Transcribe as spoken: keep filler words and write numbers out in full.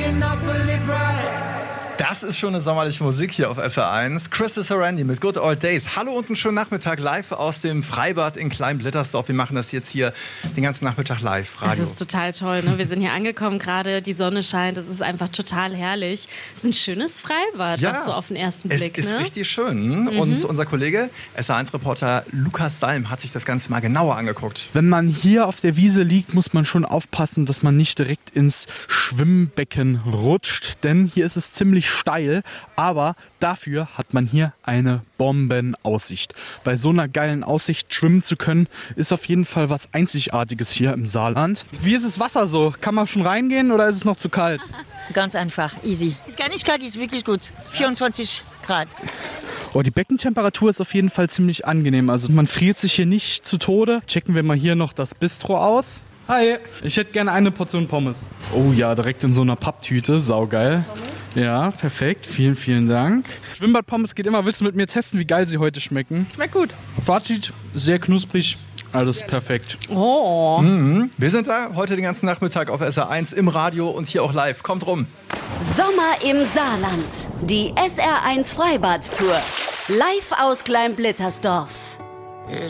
Das ist schon eine sommerliche Musik hier auf S R eins. Chris Sarandi mit Good Old Days. Hallo und einen schönen Nachmittag live aus dem Freibad in Klein-Blittersdorf. Wir machen das jetzt hier den ganzen Nachmittag live. Radio. Das ist total toll, ne? Wir sind hier angekommen gerade, die Sonne scheint, es ist einfach total herrlich. Es ist ein schönes Freibad, ja, was so auf den ersten es Blick. Es ist ne? richtig schön. Mhm. Und unser Kollege, S R eins-Reporter Lukas Salm, hat sich das Ganze mal genauer angeguckt. Wenn man hier auf der Wiese liegt, muss man schon aufpassen, dass man nicht direkt ins Schwimmbecken rutscht, denn hier ist es ziemlich steil. Aber dafür hat man hier eine Bombenaussicht. Bei so einer geilen Aussicht schwimmen zu können, ist auf jeden Fall was Einzigartiges hier im Saarland. Wie ist das Wasser so? Kann man schon reingehen oder ist es noch zu kalt? Ganz einfach, easy. Ist gar nicht kalt, ist wirklich gut. vierundzwanzig Grad. Oh, die Beckentemperatur ist auf jeden Fall ziemlich angenehm. Also man friert sich hier nicht zu Tode. Checken wir mal hier noch das Bistro aus. Hi, ich hätte gerne eine Portion Pommes. Oh ja, direkt in so einer Papptüte, saugeil. Pommes? Ja, perfekt, vielen, vielen Dank. Schwimmbad-Pommes geht immer. Willst du mit mir testen, wie geil sie heute schmecken? Schmeckt gut. Fazit, sehr knusprig, alles perfekt. Oh. Mhm. Wir sind da heute den ganzen Nachmittag auf S R eins im Radio und hier auch live. Kommt rum. Sommer im Saarland. Die S R eins Freibad-Tour. Live aus Klein-Blittersdorf.